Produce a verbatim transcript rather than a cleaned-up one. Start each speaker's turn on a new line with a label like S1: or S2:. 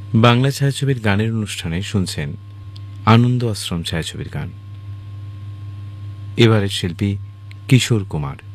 S1: বাংলা ছায়াছবির গানের অনুষ্ঠানে শুনছেন আনন্দ আশ্রম ছায়াছবির গান। এবারের শিল্পী কিশোর কুমার।